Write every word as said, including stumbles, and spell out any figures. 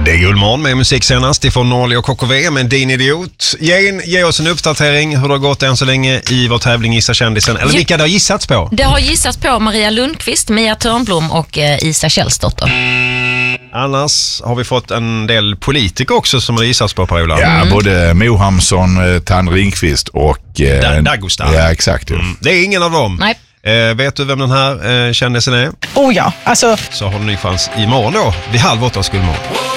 Det är Guldmorgon med musik senast ifrån Norli och K K V med Din Idiot. Jane, ge oss en uppdatering hur det har gått än så länge i vår tävling Gissa kändisen. Eller vilka det har gissats på? Det har gissats på Maria Lundqvist, Mia Törnblom och eh, Isa Källsdotter. Annars har vi fått en del politiker också som har gissats på, Per-Ola. Ja, mm. både Mohamsson, Tann Ringqvist och... Eh, Dagostar. Ja, exakt. Mm. Det är ingen av dem. Nej. Eh, vet du vem den här eh, kändisen är? Oh ja, alltså... Så har du en ny chans imorgon då, vid halv åtta Guldmorgon.